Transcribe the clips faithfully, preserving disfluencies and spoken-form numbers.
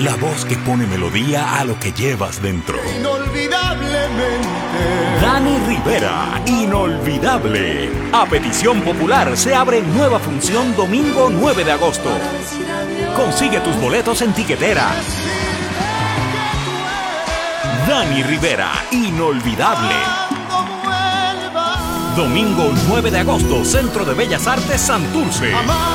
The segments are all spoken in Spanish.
La voz que pone melodía a lo que llevas dentro. Inolvidablemente. Dani Rivera, Inolvidable. A petición popular se abre nueva función domingo nueve de agosto. Consigue tus boletos en Tiquetera. Dani Rivera, Inolvidable. Domingo nueve de agosto, Centro de Bellas Artes, Santurce.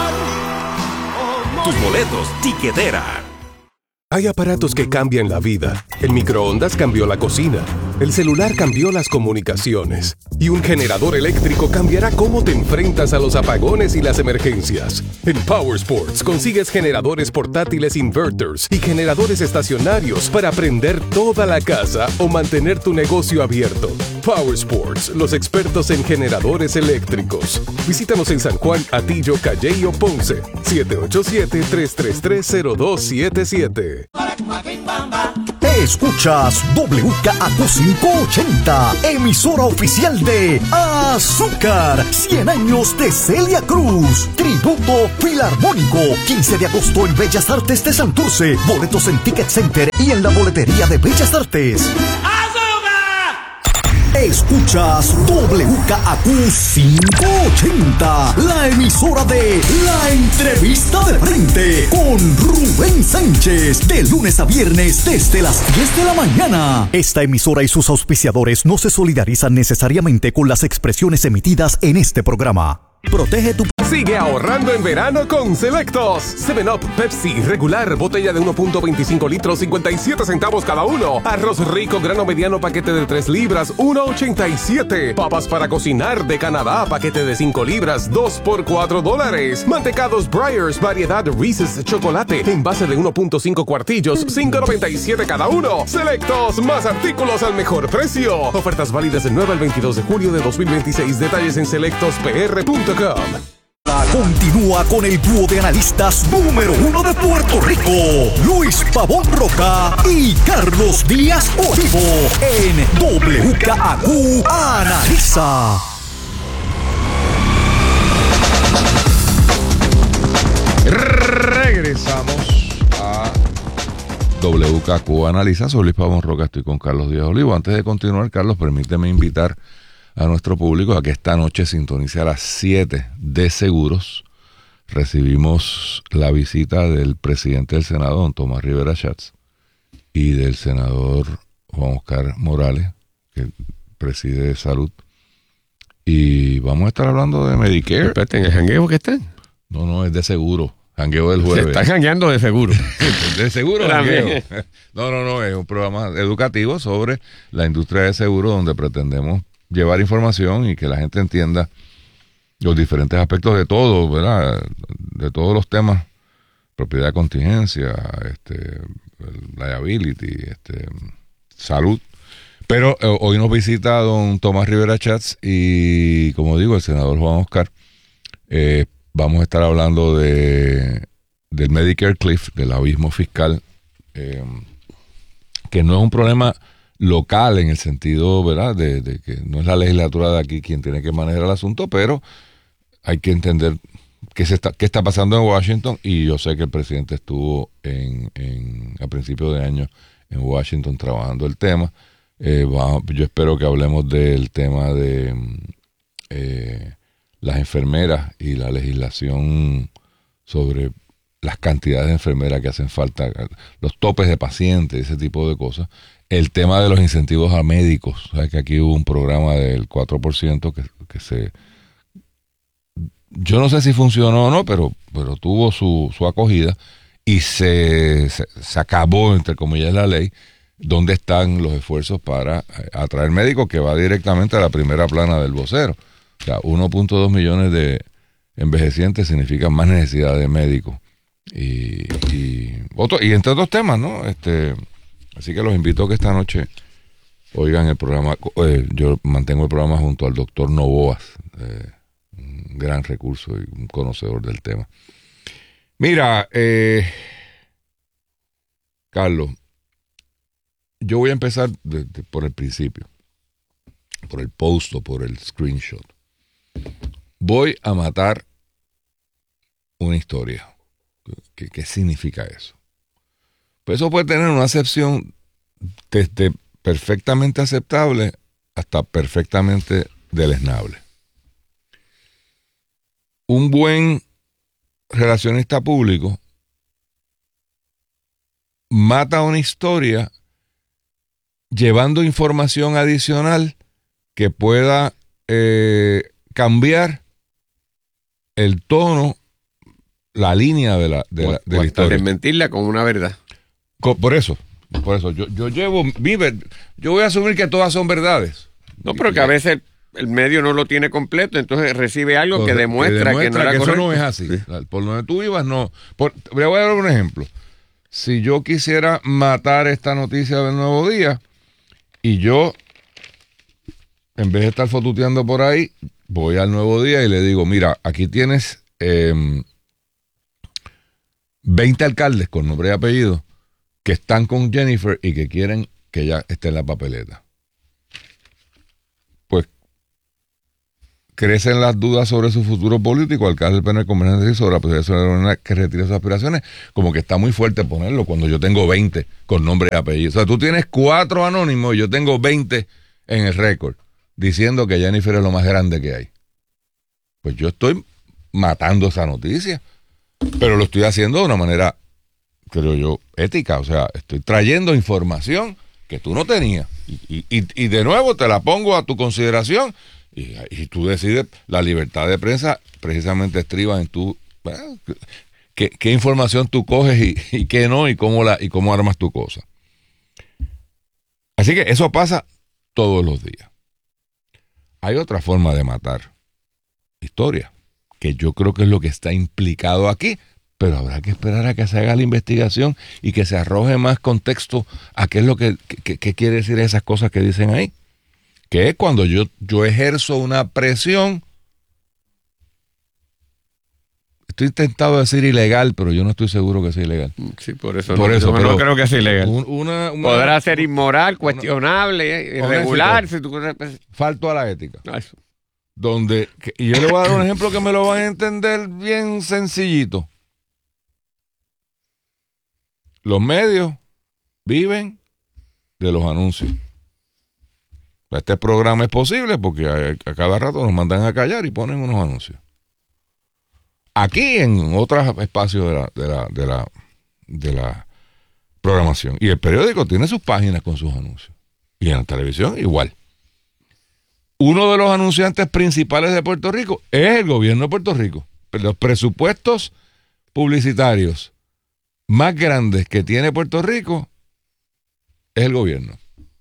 Tus boletos, Tiquetera. Hay aparatos que cambian la vida. El microondas cambió la cocina. El celular cambió las comunicaciones. Y un generador eléctrico cambiará cómo te enfrentas a los apagones y las emergencias. En Power Sports consigues generadores portátiles inverters y generadores estacionarios para prender toda la casa o mantener tu negocio abierto. Power Sports, los expertos en generadores eléctricos. Visítanos en San Juan, Atillo, Calley o Ponce. siete ocho siete, tres tres tres, cero dos siete siete. Escuchas W K A Q quinientos ochenta, emisora oficial de Azúcar, cien años de Celia Cruz, tributo filarmónico, quince de agosto en Bellas Artes de Santurce, boletos en Ticket Center y en la boletería de Bellas Artes. Escuchas W K A Q quinientos ochenta, la emisora de La Entrevista de Frente con Rubén Sánchez, de lunes a viernes desde las diez de la mañana. Esta emisora y sus auspiciadores no se solidarizan necesariamente con las expresiones emitidas en este programa. Protege tu... Sigue ahorrando en verano con Selectos. seven up, Pepsi regular, botella de uno punto veinticinco litros, cincuenta y siete centavos cada uno. Arroz rico, grano mediano, paquete de tres libras, uno ochenta y siete. Papas para cocinar de Canadá, paquete de cinco libras, dos por cuatro dólares. Mantecados Breyers, variedad Reese's chocolate, envase de uno punto cinco cuartillos, cinco noventa y siete cada uno. Selectos, más artículos al mejor precio. Ofertas válidas del nueve al veintidós de julio de dos mil veintiséis. Detalles en selectos p r punto com. Continúa con el dúo de analistas número uno de Puerto Rico, Luis Pavón Roca y Carlos Díaz Olivo, en W K A Q Analiza. Regresamos a W K A Q Analiza. Soy Luis Pavón Roca, estoy con Carlos Díaz Olivo. Antes de continuar, Carlos, permíteme invitar a nuestro público a que esta noche sintonice a las siete de Seguros. Recibimos la visita del presidente del Senado, don Tomás Rivera Schatz, y del senador Juan Oscar Morales, que preside Salud. Y vamos a estar hablando de Medicare. Espérate, ¿en el jangueo que están? No, no, es de seguro. Jangueo del jueves. Se están jangueando de seguro. De seguro jangueo. No, no, no, es un programa educativo sobre la industria de seguro donde pretendemos llevar información y que la gente entienda los diferentes aspectos de todo, ¿verdad? De todos los temas, propiedad, contingencia, este, liability, este, salud. Pero eh, hoy nos visita don Tomás Rivera Schatz y, como digo, el senador Juan Oscar. Eh, vamos a estar hablando de del Medicare Cliff, del abismo fiscal, eh, que no es un problema local en el sentido, ¿verdad?, de, de que no es la legislatura de aquí quien tiene que manejar el asunto, pero hay que entender qué se está qué está pasando en Washington, y yo sé que el presidente estuvo en, en a principios de año en Washington trabajando el tema. Eh, va, yo espero que hablemos del tema de eh, las enfermeras y la legislación sobre las cantidades de enfermeras que hacen falta, los topes de pacientes, ese tipo de cosas. El tema de los incentivos a médicos, ¿sabes? Que aquí hubo un programa del cuatro por ciento que, que se... Yo no sé si funcionó o no, pero, pero tuvo su, su acogida y se, se, se acabó, entre comillas, la ley. ¿Dónde están los esfuerzos para atraer médicos? Que va directamente a la primera plana del vocero. O sea, uno punto dos millones de envejecientes significa más necesidad de médicos. Y, y, otro, y entre otros temas, ¿no? Este... Así que los invito a que esta noche oigan el programa. Eh, yo mantengo el programa junto al doctor Novoas, eh, un gran recurso y un conocedor del tema. Mira, eh, Carlos, yo voy a empezar de, de, por el principio, por el post o por el screenshot. Voy a matar una historia. ¿Qué, qué significa eso? Pues eso puede tener una acepción desde perfectamente aceptable hasta perfectamente deleznable. Un buen relacionista público mata una historia llevando información adicional que pueda eh, cambiar el tono, la línea de la, de la, de la historia. Desmentirla con una verdad. Por eso, por eso, yo, yo llevo mi ver, yo voy a asumir que todas son verdades. No, pero que a veces el medio no lo tiene completo, entonces recibe algo que demuestra, que, demuestra que no era que correcto. Eso no es así. Sí. Por donde tú ibas, no. Por, voy a dar un ejemplo. Si yo quisiera matar esta noticia del Nuevo Día y yo, en vez de estar fotuteando por ahí, voy al Nuevo Día y le digo, mira, aquí tienes eh, veinte alcaldes con nombre y apellido que están con Jennifer y que quieren que ella esté en la papeleta. Pues crecen las dudas sobre su futuro político. Alcalde del P N conveniente sobre la posibilidad de que retire sus aspiraciones, como que está muy fuerte ponerlo cuando yo tengo veinte con nombre y apellido. O sea, tú tienes cuatro anónimos y yo tengo veinte en el récord diciendo que Jennifer es lo más grande que hay. Pues yo estoy matando esa noticia, pero lo estoy haciendo de una manera, creo yo, ética. O sea, estoy trayendo información que tú no tenías y, y, y de nuevo te la pongo a tu consideración y, y tú decides. La libertad de prensa precisamente estriba en tu bueno, qué, qué información tú coges y, y qué no, y cómo la y cómo armas tu cosa. Así que eso pasa todos los días. Hay otra forma de matar historia, que yo creo que es lo que está implicado aquí, pero habrá que esperar a que se haga la investigación y que se arroje más contexto a qué es lo que, que, que quiere decir esas cosas que dicen ahí. Que es cuando yo, yo ejerzo una presión. Estoy tentado a decir ilegal, pero yo no estoy seguro que sea ilegal. Sí, por eso, por no, eso no, pero no creo que sea ilegal. Un, una, una, Podrá ser inmoral, cuestionable, una, irregular. Si tú... Falto a la ética. Eso. Donde, que, y yo le voy a dar un ejemplo que me lo van a entender bien sencillito. Los medios viven de los anuncios. Este programa es posible porque a, a cada rato nos mandan a callar y ponen unos anuncios. Aquí en otros espacios de la, de la, de la, de la programación. Y el periódico tiene sus páginas con sus anuncios. Y en la televisión igual. Uno de los anunciantes principales de Puerto Rico es el gobierno de Puerto Rico. Los presupuestos publicitarios más grandes que tiene Puerto Rico es el gobierno.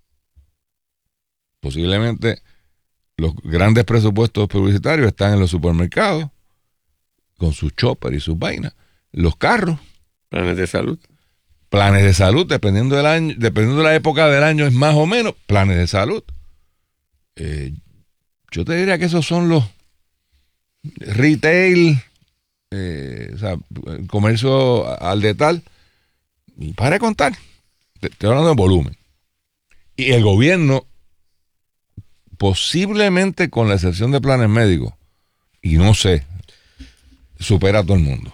Posiblemente los grandes presupuestos publicitarios están en los supermercados, con sus choppers y sus vainas, los carros, planes de salud. Planes de salud, dependiendo del año, dependiendo de la época del año, es más o menos planes de salud. Eh, yo te diría que esos son los retail, eh, o sea, comercio al detal. Y para de contar, te estoy hablando de volumen. Y el gobierno, posiblemente con la excepción de planes médicos, y no sé, supera a todo el mundo.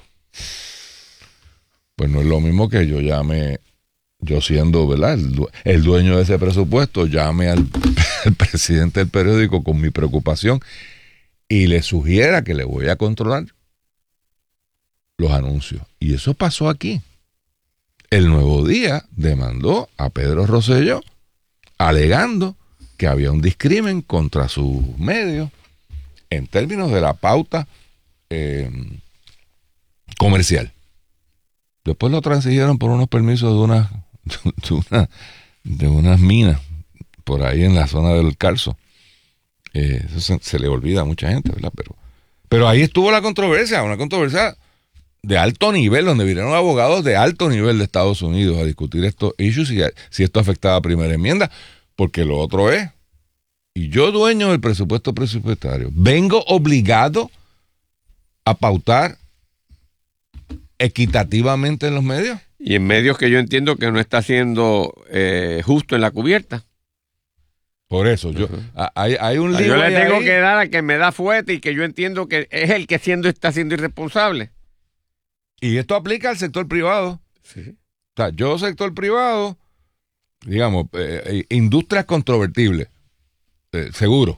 Pues no es lo mismo que yo llame, yo siendo, ¿verdad?, el, el dueño de ese presupuesto, llame al, al presidente del periódico con mi preocupación y le sugiera que le voy a controlar los anuncios. Y eso pasó aquí. El Nuevo Día demandó a Pedro Rosselló alegando que había un discrimen contra sus medios en términos de la pauta eh, comercial. Después lo transigieron por unos permisos de unas de, una, de unas minas por ahí en la zona del Carso. Eh, eso se, se le olvida a mucha gente, ¿verdad? Pero, pero ahí estuvo la controversia, una controversia de alto nivel, donde vinieron abogados de alto nivel de Estados Unidos a discutir estos issues y si esto afectaba a primera enmienda, porque lo otro es, y yo, dueño del presupuesto presupuestario, vengo obligado a pautar equitativamente en los medios. Y en medios que yo entiendo que no está siendo eh, justo en la cubierta. Por eso, yo uh-huh. hay, hay un libro. Yo le tengo ahí. que dar a que me da fuerte y que yo entiendo que es el que siendo está siendo irresponsable. Y esto aplica al sector privado. Sí. O sea, yo sector privado, digamos, eh, industrias controvertibles, eh, seguro.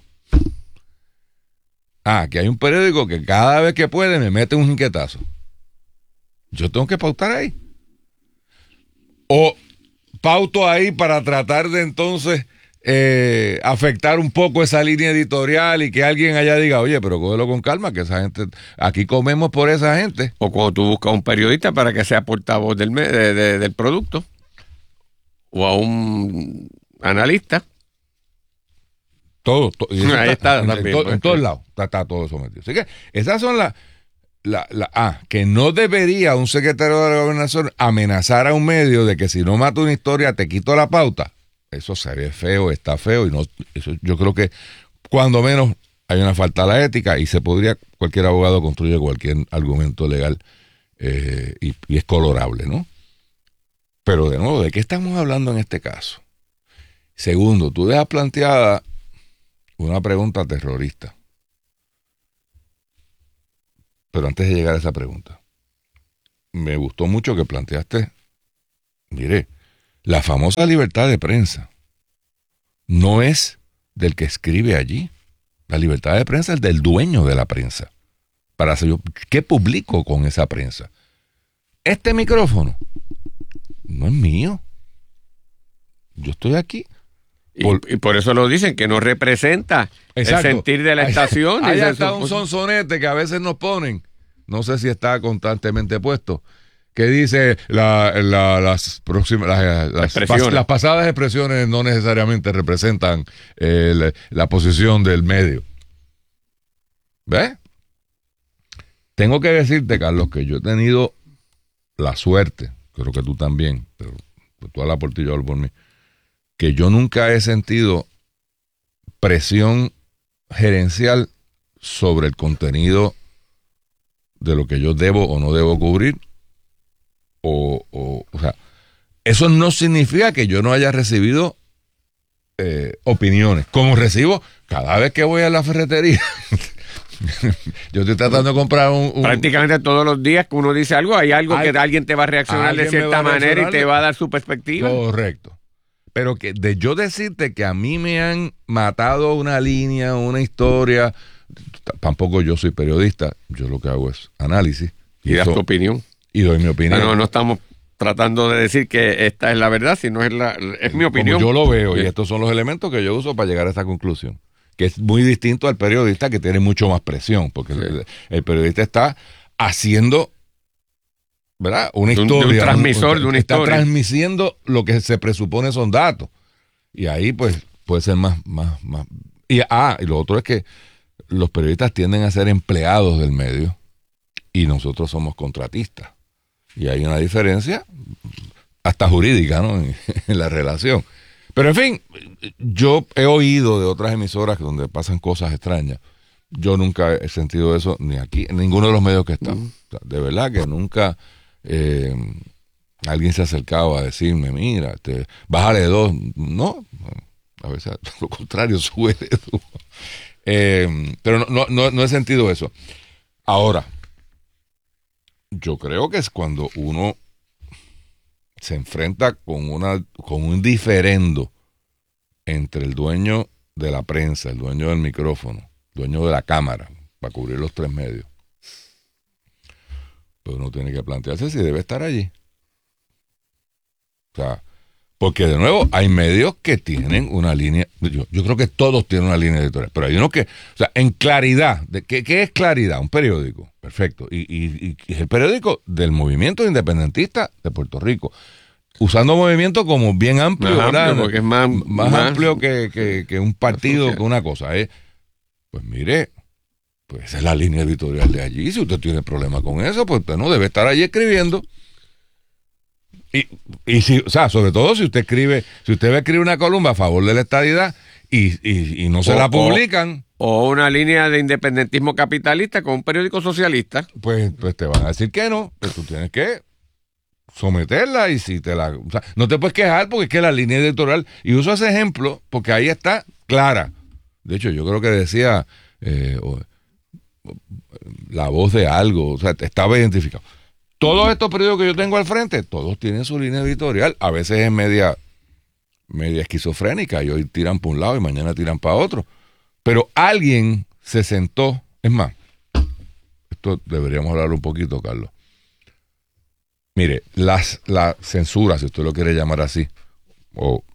Ah, que hay un periódico que cada vez que puede me mete un jinquetazo. Yo tengo que pautar ahí. O pauto ahí para tratar de entonces eh, afectar un poco esa línea editorial y que alguien allá diga, oye, pero cógelo con calma, que esa gente, aquí comemos por esa gente. O cuando tú buscas a un periodista para que sea portavoz del, de, de, del producto. O a un analista. Todo, todo ahí está, está en, también. En, to, pues, en todos lados está, está todo eso metido. Así que esas son las... La, la, ah, que no debería un secretario de la gobernación amenazar a un medio de que si no mato una historia te quito la pauta. Eso se ve feo, está feo y no. Eso, yo creo que cuando menos hay una falta a la ética y se podría, cualquier abogado construye cualquier argumento legal eh, y, y es colorable, ¿no? Pero de nuevo, ¿de qué estamos hablando en este caso? Segundo, tú dejas planteada una pregunta terrorista. Pero antes de llegar a esa pregunta, me gustó mucho que planteaste, mire, la famosa libertad de prensa no es del que escribe allí. La libertad de prensa es del dueño de la prensa. Para hacer yo, ¿qué publico con esa prensa? Este micrófono no es mío. Yo estoy aquí. Por, y, y por eso lo dicen, que no representa exacto, el sentir de la estación. Allá está un sonsonete que a veces nos ponen, no sé si está constantemente puesto, que dice la, la, las, próximas, las, las, pas, las pasadas expresiones no necesariamente representan eh, la, la posición del medio. ¿Ves? Tengo que decirte, Carlos, que yo he tenido la suerte, creo que tú también, pero tú hablas por ti, yo hablo por mí, que yo nunca he sentido presión gerencial sobre el contenido de lo que yo debo o no debo cubrir. O, o, o sea, eso no significa que yo no haya recibido eh, opiniones. Como recibo cada vez que voy a la ferretería. Yo estoy tratando de comprar un, un... Prácticamente todos los días que uno dice algo, hay algo hay, que alguien te va a reaccionar de cierta manera y te va a dar su perspectiva. Correcto. Pero que de yo decirte que a mí me han matado una línea, una historia, tampoco yo soy periodista, yo lo que hago es análisis. Y, y das tu opinión. Y doy mi opinión. No, no estamos tratando de decir que esta es la verdad, sino es, la, es mi opinión. Como yo lo veo, sí. Y estos son los elementos que yo uso para llegar a esta conclusión, que es muy distinto al periodista, que tiene mucho más presión, porque sí. el, el periodista está haciendo... ¿verdad? Una historia. De un, de un transmisor, un, de una está historia. Está transmitiendo lo que se presupone son datos. Y ahí, pues, puede ser más, más, más. Y, ah, y lo otro es que los periodistas tienden a ser empleados del medio y nosotros somos contratistas. Y hay una diferencia hasta jurídica, ¿no? En, en la relación. Pero, en fin, yo he oído de otras emisoras donde pasan cosas extrañas. Yo nunca he sentido eso, ni aquí, en ninguno de los medios que estamos. O sea, de verdad que nunca eh, alguien se acercaba a decirme, mira, te, bájale dos. No, a veces lo contrario, sube de dos. Eh, pero no, no, no, no he sentido eso. Ahora, yo creo que es cuando uno se enfrenta con, una, con un diferendo entre el dueño de la prensa, el dueño del micrófono, dueño de la cámara, para cubrir los tres medios. Pero uno tiene que plantearse si debe estar allí. O sea, porque de nuevo, hay medios que tienen una línea, yo, yo creo que todos tienen una línea editorial, pero hay unos que, o sea, en claridad, de, ¿qué, ¿qué es claridad? Un periódico, perfecto, y, y, y es el periódico del movimiento independentista de Puerto Rico, usando movimiento como bien amplio, más ¿verdad? amplio, porque es más, más, más amplio que, que, que un partido, que una cosa, ¿eh? Pues mire, pues esa es la línea editorial de allí. Si usted tiene problema con eso, pues usted no debe estar allí escribiendo. Y, y si, o sea, sobre todo si usted escribe, si usted va a escribir una columna a favor de la estadidad y, y, y no se o, la publican. O, o una línea de independentismo capitalista con un periódico socialista. Pues, pues te van a decir que no, pues tú tienes que someterla y si te la... O sea, no te puedes quejar porque es que la línea editorial, y uso ese ejemplo porque ahí está clara. De hecho, yo creo que decía eh, la voz de algo, o sea, estaba identificado. Todos estos periódicos que yo tengo al frente, todos tienen su línea editorial. A veces es media, media esquizofrénica y hoy tiran para un lado y mañana tiran para otro. Pero alguien se sentó, es más, esto deberíamos hablar un poquito, Carlos. Mire, las, la censura, si usted lo quiere llamar así, o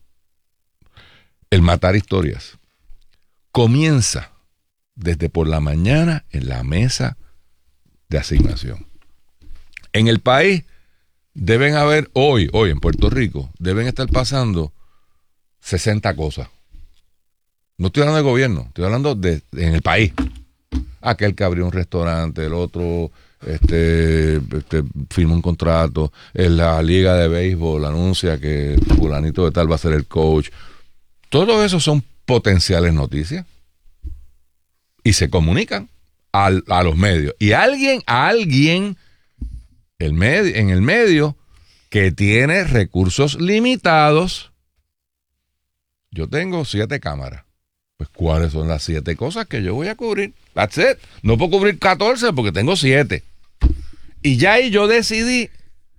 el matar historias, comienza desde por la mañana en la mesa de asignación. En el país deben haber, hoy, hoy en Puerto Rico, deben estar pasando sesenta cosas. No estoy hablando de gobierno, estoy hablando de, de en el país. Aquel que abrió un restaurante, el otro este, este firma un contrato, en la liga de béisbol anuncia que fulanito de tal va a ser el coach. Todo eso son potenciales noticias y se comunican al, a los medios. Y alguien, a alguien el medio, en el medio que tiene recursos limitados. Yo tengo siete cámaras. Pues, ¿cuáles son las siete cosas que yo voy a cubrir? That's it. No puedo cubrir catorce porque tengo siete. Y ya ahí yo decidí,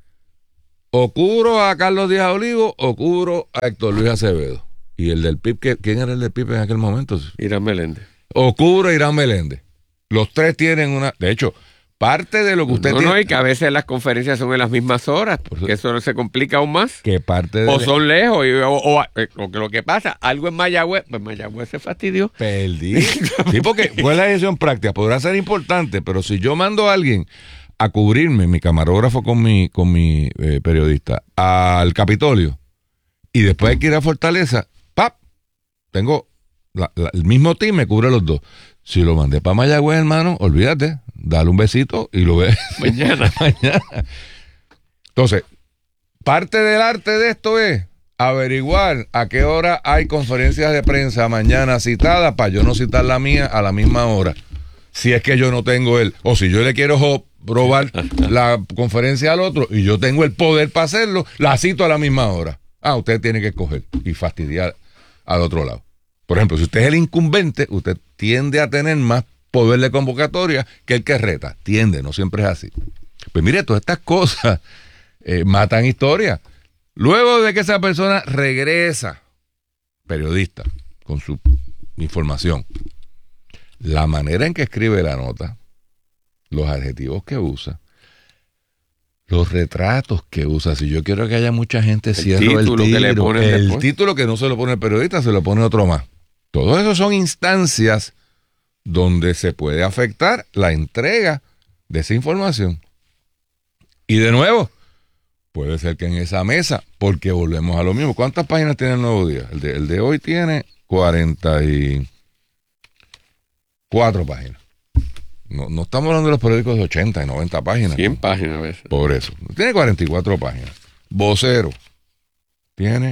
o cubro a Carlos Díaz Olivo o cubro a Héctor Luis Acevedo. Y el del P I B, ¿quién era el del P I B en aquel momento? Irán Meléndez. O cubro a Irán Meléndez. Los tres tienen una... De hecho, parte de lo que usted no, tiene... No, y que a veces las conferencias son en las mismas horas, porque eso se complica aún más. Que parte de... O son lejos, y, o, o, o que lo que pasa, algo en Mayagüez, pues Mayagüez se fastidió. Perdí. Sí, porque fue la decisión práctica, podrá ser importante, pero si yo mando a alguien a cubrirme, mi camarógrafo con mi, con mi eh, periodista, al Capitolio, y después hay que ir a Fortaleza, ¡pap! Tengo la, la, el mismo team, me cubre los dos. Si lo mandé para Mayagüez, hermano, olvídate, dale un besito y lo ves mañana. mañana. Entonces, parte del arte de esto es averiguar a qué hora hay conferencias de prensa mañana citadas para yo no citar la mía a la misma hora. Si es que yo no tengo el, o si yo le quiero robar la conferencia al otro y yo tengo el poder para hacerlo, la cito a la misma hora. Ah, usted tiene que escoger y fastidiar al otro lado. Por ejemplo, si usted es el incumbente, usted tiende a tener más poder de convocatoria que el que reta. Tiende, no siempre es así. Pues mire, todas estas cosas eh, matan historia. Luego de que esa persona regresa, periodista, con su información, la manera en que escribe la nota, los adjetivos que usa, los retratos que usa. Si yo quiero que haya mucha gente, cierro el título. Que le ponen el después. título que no se lo pone el periodista, se lo pone otro más. Todo eso son instancias donde se puede afectar la entrega de esa información. Y de nuevo, puede ser que en esa mesa, porque volvemos a lo mismo. ¿Cuántas páginas tiene el Nuevo Día? El de, el de hoy tiene cuarenta y cuatro páginas. No, no estamos hablando de los periódicos de ochenta y noventa páginas. cien páginas a veces. Por eso. Tiene cuarenta y cuatro páginas. Vocero tiene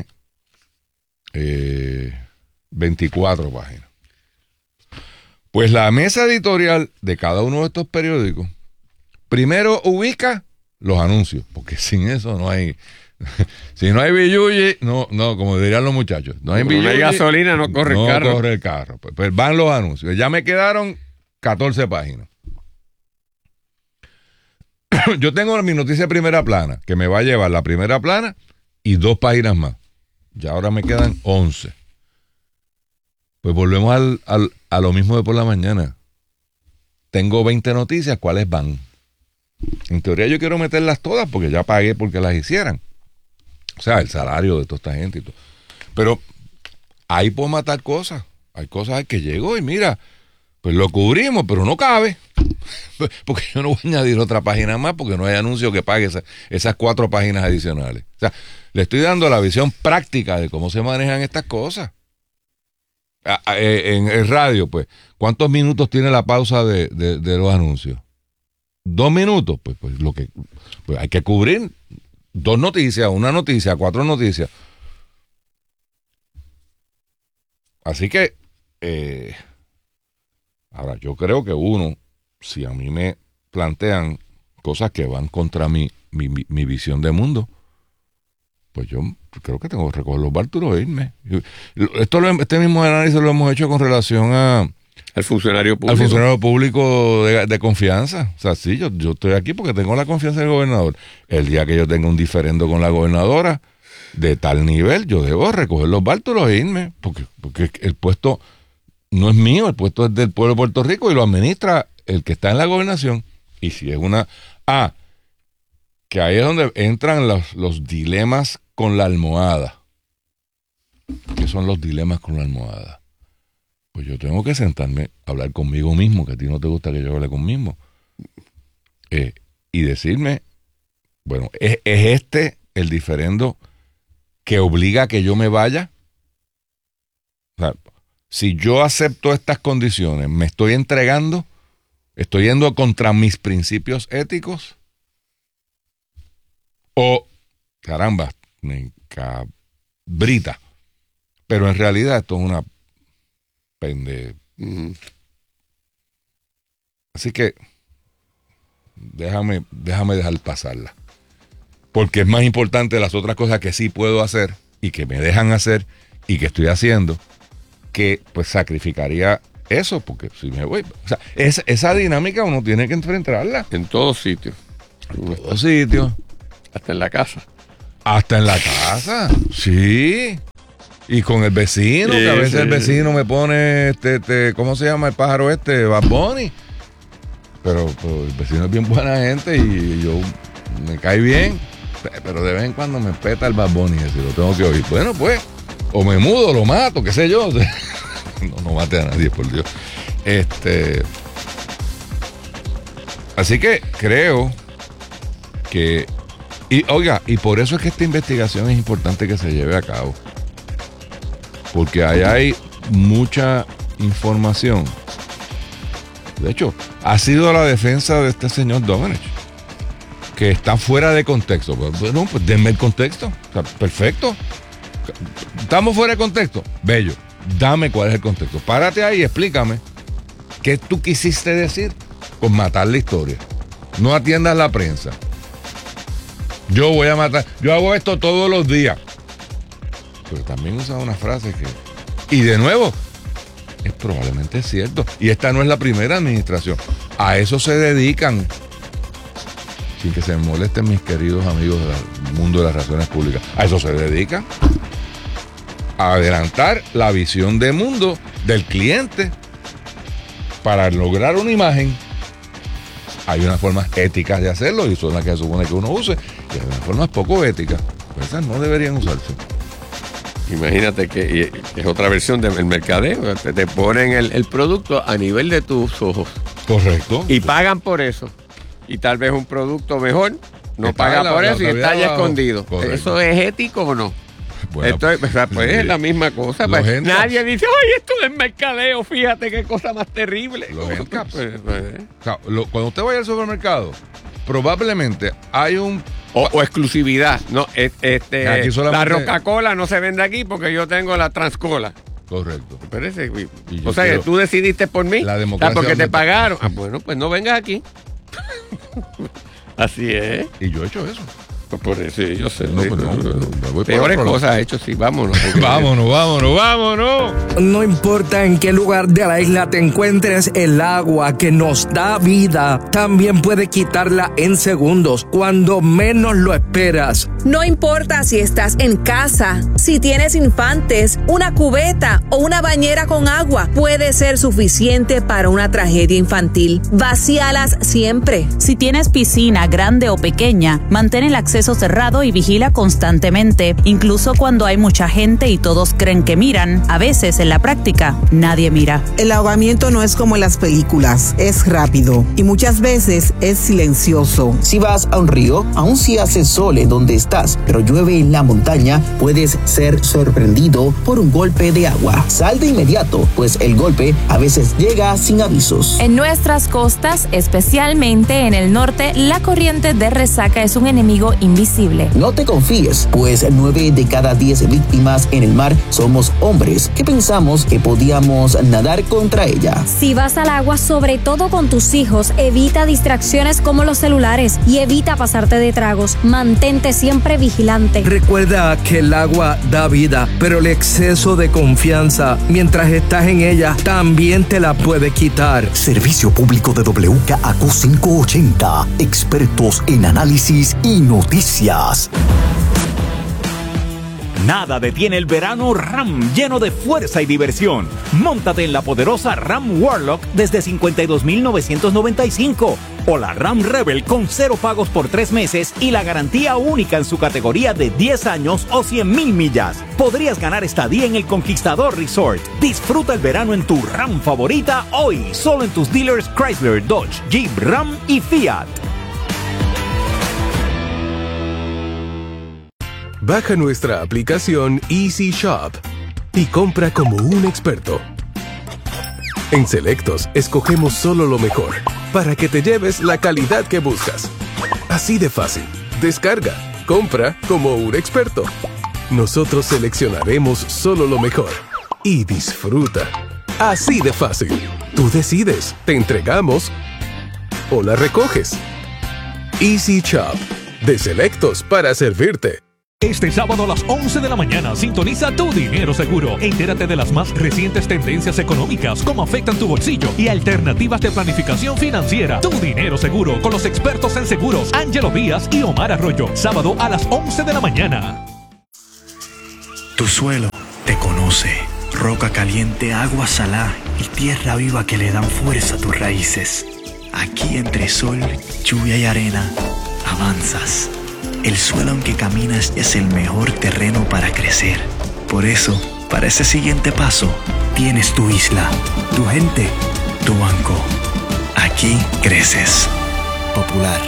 eh, veinticuatro páginas. Pues la mesa editorial de cada uno de estos periódicos primero ubica los anuncios, porque sin eso no hay... Si no hay billuyi, no, no, como dirían los muchachos, no hay billuyi, no hay gasolina, no corre no el carro. No corre el carro. Pues, pues van los anuncios. Ya me quedaron catorce páginas. Yo tengo mi noticia de primera plana, que me va a llevar la primera plana y dos páginas más. Ya ahora me quedan once. Pues volvemos al, al, a lo mismo de por la mañana. Tengo veinte noticias, ¿cuáles van? En teoría yo quiero meterlas todas porque ya pagué porque las hicieran. O sea, el salario de toda esta gente y todo. Pero ahí puedo matar cosas. Hay cosas que llegó y mira, pues lo cubrimos, pero no cabe. Porque yo no voy a añadir otra página más porque no hay anuncio que pague esa, esas cuatro páginas adicionales. O sea, le estoy dando la visión práctica de cómo se manejan estas cosas. En el radio, pues, ¿cuántos minutos tiene la pausa de, de, de los anuncios? ¿Dos minutos? Pues, pues lo que pues hay que cubrir dos noticias, una noticia, cuatro noticias. Así que, eh, ahora, yo creo que uno, si a mí me plantean cosas que van contra mi, mi, mi, mi visión de mundo, pues yo creo que tengo que recoger los bártulos e irme. Esto lo, este mismo análisis lo hemos hecho con relación a, Al funcionario público. Al funcionario público de, de confianza. O sea, sí, yo, yo estoy aquí porque tengo la confianza del gobernador. El día que yo tenga un diferendo con la gobernadora de tal nivel, yo debo recoger los bártulos e irme. Porque, porque el puesto no es mío, el puesto es del pueblo de Puerto Rico y lo administra el que está en la gobernación. Y si es una... Ah, que ahí es donde entran los, los dilemas con la almohada. ¿Qué son los dilemas con la almohada? Pues yo tengo que sentarme a hablar conmigo mismo, que a ti no te gusta que yo hable conmigo, eh, y decirme, bueno, ¿es, ¿es este el diferendo que obliga a que yo me vaya? O sea, si yo acepto estas condiciones, ¿me estoy entregando? ¿Estoy yendo contra mis principios éticos? O, caramba, me encabrita. Pero en realidad esto es una pende. Mm. Así que déjame, déjame dejar pasarla. Porque es más importante las otras cosas que sí puedo hacer y que me dejan hacer y que estoy haciendo, que pues sacrificaría eso, porque si me voy, o sea, es, esa dinámica uno tiene que enfrentarla. En todos sitios. En todos sitios. Hasta en la casa. Hasta en la casa, sí. Y con el vecino, sí, que a veces sí. El vecino me pone, este, este, ¿cómo se llama el pájaro este? Bad Bunny. Pero, pero el vecino es bien buena gente y yo me cae bien. Pero de vez en cuando me peta el Bad Bunny, si lo tengo que oír. Bueno, pues, o me mudo, lo mato, qué sé yo. No, no mate a nadie, por Dios. Este. Así que creo que. Y oiga, y por eso es que esta investigación es importante que se lleve a cabo. Porque ahí hay mucha información. De hecho, ha sido la defensa de este señor Domenech, que está fuera de contexto. Bueno, pues denme el contexto. O sea, perfecto. ¿Estamos fuera de contexto? Bello. Dame cuál es el contexto. Párate ahí y explícame qué tú quisiste decir con matar la historia. No atiendas la prensa. Yo voy a matar. Yo hago esto todos los días. Pero también usa una frase que... Y de nuevo, es probablemente cierto. Y esta no es la primera administración. A eso se dedican. Sin que se me molesten mis queridos amigos del mundo de las relaciones públicas. A eso se dedican. A adelantar la visión de mundo del cliente para lograr una imagen. Hay unas formas éticas de hacerlo y son las que se supone que uno use, y hay unas formas poco éticas, pues esas no deberían usarse. Imagínate que es otra versión del mercadeo, te, te ponen el, el producto a nivel de tus ojos. Correcto. Y pagan por eso. Y tal vez un producto mejor no paga la, por la, eso la, y está ya escondido. Correcto. ¿Eso es ético o no? Bueno, esto es, pues, es la misma cosa. Pues, nadie dice, oye, esto es mercadeo, fíjate qué cosa más terrible. Los pues, pues, o sea, lo, cuando usted vaya al supermercado, probablemente hay un... O, o exclusividad. No, este, solamente... La Coca-Cola no se vende aquí porque yo tengo la Transcola. Correcto. Pero ese, o sea, que tú decidiste por mí. La democracia. Porque te pagaron. Ah, bueno, pues no vengas aquí. Así es. Y yo he hecho eso. Por eso, yo sé. No, no, no, no, voy peores cosas ha hecho, sí, vámonos. vámonos, vámonos, vámonos. No importa en qué lugar de la isla te encuentres, el agua que nos da vida también puede quitarla en segundos, cuando menos lo esperas. No importa si estás en casa, si tienes infantes, una cubeta o una bañera con agua, puede ser suficiente para una tragedia infantil. Vacíalas siempre. Si tienes piscina grande o pequeña, mantén el acceso cerrado y vigila constantemente. Incluso cuando hay mucha gente y todos creen que miran, a veces en la práctica nadie mira. El ahogamiento no es como en las películas, es rápido y muchas veces es silencioso. Si vas a un río, aun si hace sol en donde estás, pero llueve en la montaña, puedes ser sorprendido por un golpe de agua. Sal de inmediato, pues el golpe a veces llega sin avisos. En nuestras costas, especialmente en el norte, la corriente de resaca es un enemigo importante invisible. No te confíes, pues nueve de cada diez víctimas en el mar somos hombres que pensamos que podíamos nadar contra ella. Si vas al agua, sobre todo con tus hijos, evita distracciones como los celulares y evita pasarte de tragos. Mantente siempre vigilante. Recuerda que el agua da vida, pero el exceso de confianza mientras estás en ella también te la puede quitar. Servicio público de W K A Q quinientos ochenta, expertos en análisis y noticias. Nada detiene el verano RAM, lleno de fuerza y diversión. Móntate en la poderosa RAM Warlock desde cincuenta y dos mil novecientos noventa y cinco o la RAM Rebel con cero pagos por tres meses y la garantía única en su categoría de diez años o cien mil millas. Podrías ganar estadía en el Conquistador Resort. Disfruta el verano en tu RAM favorita hoy, solo en tus dealers Chrysler, Dodge, Jeep, Ram y Fiat. Baja nuestra aplicación Easy Shop y compra como un experto. En Selectos, escogemos solo lo mejor para que te lleves la calidad que buscas. Así de fácil. Descarga, compra como un experto. Nosotros seleccionaremos solo lo mejor y disfruta. Así de fácil. Tú decides, te entregamos o la recoges. Easy Shop, de Selectos para servirte. Este sábado a las once de la mañana sintoniza Tu Dinero Seguro. Entérate de las más recientes tendencias económicas, cómo afectan tu bolsillo y alternativas de planificación financiera. Tu Dinero Seguro con los expertos en seguros Ángelo Díaz y Omar Arroyo. Sábado a las once de la mañana. Tu suelo te conoce. Roca caliente, agua salada y tierra viva que le dan fuerza a tus raíces. Aquí entre sol, lluvia y arena, avanzas. El suelo en que caminas es el mejor terreno para crecer. Por eso, para ese siguiente paso, tienes tu isla, tu gente, tu banco. Aquí creces. Popular.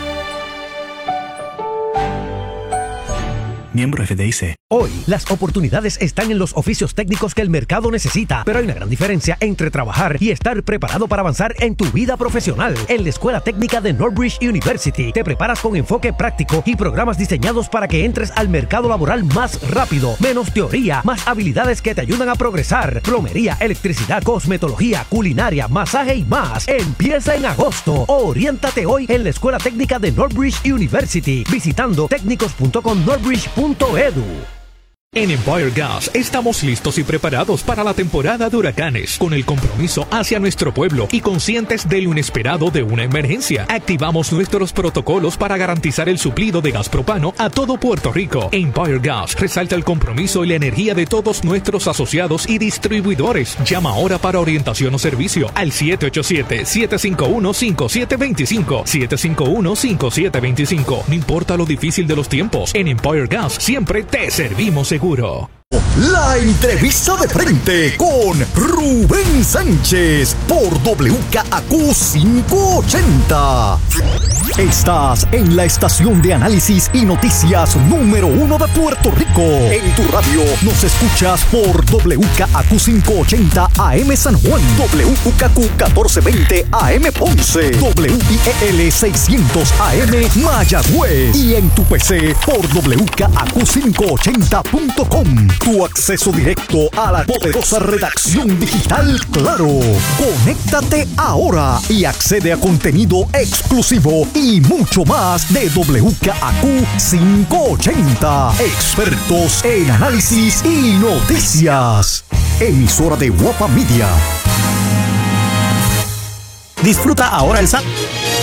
Miembro F D I C. Hoy, las oportunidades están en los oficios técnicos que el mercado necesita, pero hay una gran diferencia entre trabajar y estar preparado para avanzar en tu vida profesional. En la Escuela Técnica de Northbridge University, te preparas con enfoque práctico y programas diseñados para que entres al mercado laboral más rápido, menos teoría, más habilidades que te ayudan a progresar. Plomería, electricidad, cosmetología, culinaria, masaje y más. Empieza en agosto. Oriéntate hoy en la Escuela Técnica de Northbridge University, visitando técnicos punto com northbridge punto edu. En Empire Gas estamos listos y preparados para la temporada de huracanes, con el compromiso hacia nuestro pueblo y conscientes de lo inesperado de una emergencia. Activamos nuestros protocolos para garantizar el suplido de gas propano a todo Puerto Rico. Empire Gas resalta el compromiso y la energía de todos nuestros asociados y distribuidores. Llama ahora para orientación o servicio al siete ocho siete, siete cinco uno, cinco siete dos cinco, siete cinco uno, cinco siete dos cinco. No importa lo difícil de los tiempos, en Empire Gas siempre te servimos seguro. La entrevista de frente con Rubén Sánchez por W K A Q quinientos ochenta. Estás en la estación de análisis y noticias número uno de Puerto Rico. En tu radio nos escuchas por W K A Q quinientos ochenta A M San Juan, W K Q catorce veinte A M Ponce, W I E L seiscientos A M Mayagüez y en tu P C por W K A Q quinientos ochenta punto com. Tu acceso directo a la poderosa redacción digital Claro. Conéctate ahora y accede a contenido exclusivo y mucho más de W K A Q quinientos ochenta. Expertos en análisis y noticias. Emisora de Guapa Media. Disfruta ahora el S A T.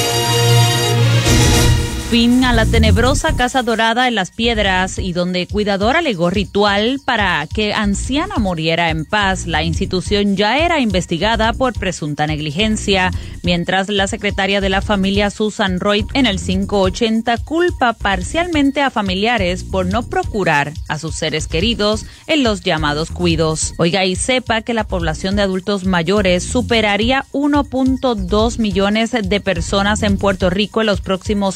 Fin a la tenebrosa Casa Dorada en Las Piedras y donde cuidador alegó ritual para que anciana muriera en paz. La institución ya era investigada por presunta negligencia, mientras la secretaria de la familia Susan Roy en el quinientos ochenta culpa parcialmente a familiares por no procurar a sus seres queridos en los llamados cuidos. Oiga, y sepa que la población de adultos mayores superaría uno punto dos millones de personas en Puerto Rico en los próximos cuatro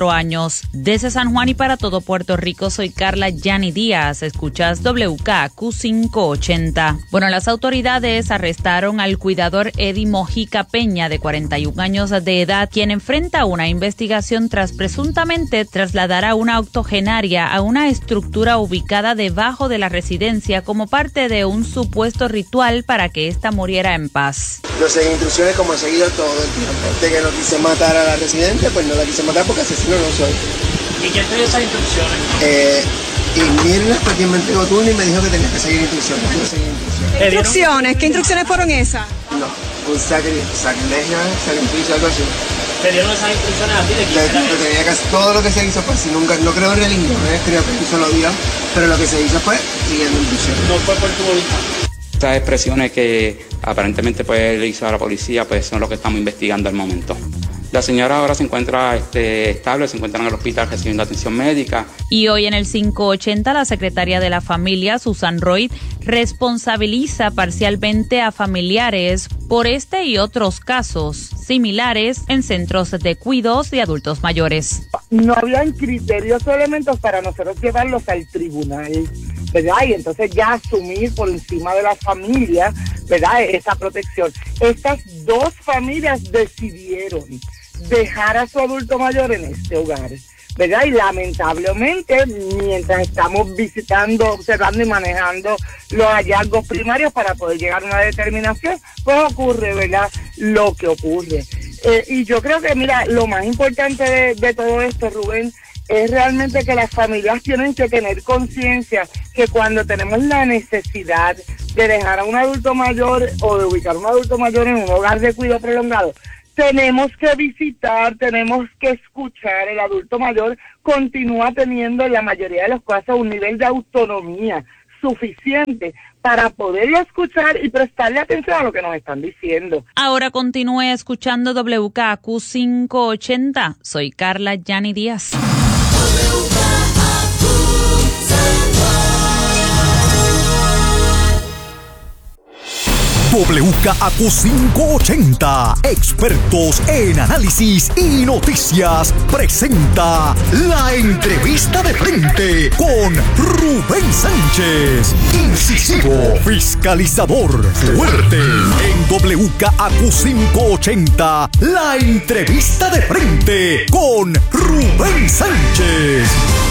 cuatro años. Desde San Juan y para todo Puerto Rico, soy Carla Yani Díaz. Escuchas W K Q quinientos ochenta. Bueno, las autoridades arrestaron al cuidador Eddie Mojica Peña, de cuarenta y un años de edad, quien enfrenta una investigación tras presuntamente trasladar a una octogenaria a una estructura ubicada debajo de la residencia como parte de un supuesto ritual para que ésta muriera en paz. Yo seguí instrucciones como he seguido todo el tiempo. De que no quise matar a la residente, pues no la quise matar porque asesino no soy. ¿Y quién te dio esas instrucciones? Eh, y Mirna fue quien me entregó turno y me dijo que tenía que seguir instrucciones. Yo seguí instrucciones. ¿Qué instrucciones? ¿Qué instrucciones fueron esas? No, un sacri- sacrilegio, sacrificio, algo así. ¿Te dieron esas instrucciones a ti de quién De, era de, eso? tenía que hacer todo lo que se hizo, pues si nunca, no creo en religiones, creo que un solo Dios, pero lo que se hizo fue siguiendo instrucciones. No fue por tu voluntad. Estas expresiones que aparentemente pues, le hizo a la policía pues son lo que estamos investigando al momento. La señora ahora se encuentra este, estable, se encuentra en el hospital recibiendo atención médica. Y hoy en el quinientos ochenta, la secretaria de la familia, Susan Royd, responsabiliza parcialmente a familiares por este y otros casos similares en centros de cuidados de adultos mayores. No habían criterios o elementos para nosotros llevarlos al tribunal, ¿verdad? Y entonces ya asumir por encima de la familia, ¿verdad?, esa protección. Estas dos familias decidieron dejar a su adulto mayor en este hogar, ¿verdad? Y lamentablemente, mientras estamos visitando, observando y manejando los hallazgos primarios para poder llegar a una determinación, pues ocurre, ¿verdad?, lo que ocurre. Eh, y yo creo que, mira, lo más importante de, de todo esto, Rubén, es realmente que las familias tienen que tener conciencia que cuando tenemos la necesidad de dejar a un adulto mayor o de ubicar a un adulto mayor en un hogar de cuidado prolongado, tenemos que visitar, tenemos que escuchar. El adulto mayor continúa teniendo en la mayoría de los casos un nivel de autonomía suficiente para poderlo escuchar y prestarle atención a lo que nos están diciendo. Ahora continúe escuchando W K Q quinientos ochenta. Soy Carla Yani Díaz. W K Q quinientos ochenta, expertos en análisis y noticias, presenta la entrevista de frente con Rubén Sánchez, incisivo, fiscalizador, fuerte. En W K Q quinientos ochenta, la entrevista de frente con Rubén Sánchez.